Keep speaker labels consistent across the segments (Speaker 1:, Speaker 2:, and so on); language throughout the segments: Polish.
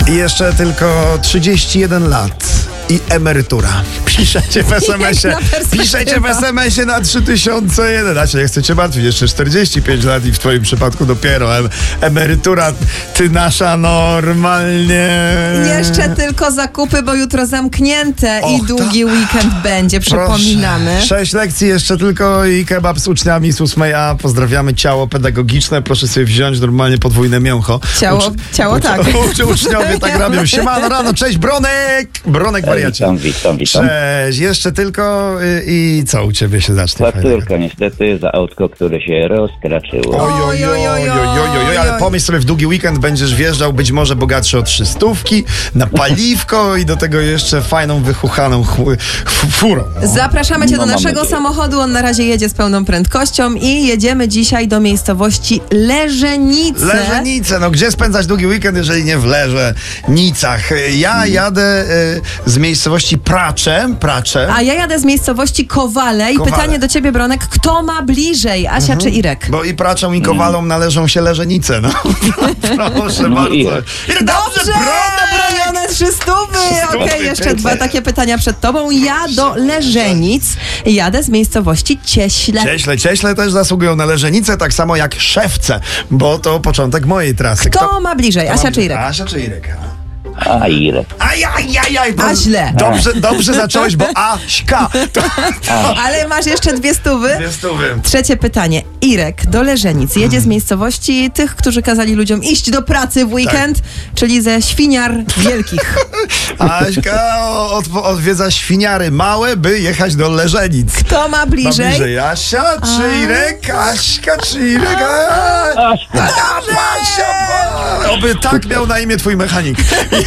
Speaker 1: I jeszcze tylko 31 lat i emerytura. Piszecie w SMS-ie. Piszecie w SMS-ie na 3001. A się nie chcecie martwić. Jeszcze 45 lat i w twoim przypadku dopiero emerytura. Ty nasza normalnie.
Speaker 2: Jeszcze tylko zakupy, bo jutro zamknięte i długi weekend będzie, przypominamy.
Speaker 1: Proszę. 6 lekcji jeszcze tylko i kebab z uczniami z 8A. Pozdrawiamy ciało pedagogiczne. Proszę sobie wziąć normalnie podwójne mięcho.
Speaker 2: Ciało tak.
Speaker 1: Uczniowie tak robią. Siemano rano, cześć Bronek! Bronek wariacie.
Speaker 3: Witam.
Speaker 1: Cześć, jeszcze tylko i co u ciebie się zacznie?
Speaker 3: Fakturka niestety za autko, które się rozkraczyło.
Speaker 1: Oj, ale pomyśl sobie, w długi weekend będziesz wjeżdżał być może bogatszy o 300 na paliwko i do tego jeszcze fajną, wychuchaną furą.
Speaker 2: Zapraszamy cię do naszego samochodu, on na razie jedzie z pełną prędkością i jedziemy dzisiaj do miejscowości Leżenice.
Speaker 1: Leżenice, no gdzie spędzać długi weekend, jeżeli nie w Leżenicach? Ja jadę z miejscowości Pracze.
Speaker 2: A ja jadę z miejscowości Kowale i pytanie do ciebie, Bronek, kto ma bliżej, Asia czy Irek?
Speaker 1: Bo i Praczom i Kowalom należą się Leżenice, no. Proszę bardzo.
Speaker 2: Dobrze, bronione 300. Okej, jeszcze dwa takie pytania przed tobą. Ja do Leżenic jadę z miejscowości Cieśle.
Speaker 1: Cieśle też zasługują na Leżenice, tak samo jak Szewce, bo to początek mojej trasy.
Speaker 2: Kto ma bliżej, Asia czy Irek?
Speaker 1: Asia czy Irek?
Speaker 3: A Irek.
Speaker 1: A
Speaker 2: źle.
Speaker 1: Dobrze zacząłeś, bo Aśka.
Speaker 2: Ale masz jeszcze 200.
Speaker 1: 200.
Speaker 2: Trzecie pytanie. Irek do Leżenic jedzie z miejscowości tych, którzy kazali ludziom iść do pracy w weekend, czyli ze Świniar Wielkich.
Speaker 1: Aśka odwiedza Świniary Małe, by jechać do Leżenic.
Speaker 2: Kto ma bliżej?
Speaker 1: Asia czy Irek? Aśka czy Irek?
Speaker 3: Aśka.
Speaker 1: Oby tak miał na imię twój mechanik.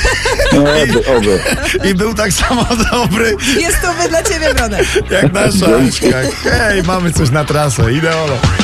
Speaker 1: I był tak samo dobry.
Speaker 2: 200 dla ciebie, Bronek.
Speaker 1: Jak nasza Aśka. Hej, mamy coś na trasę. Ideolo.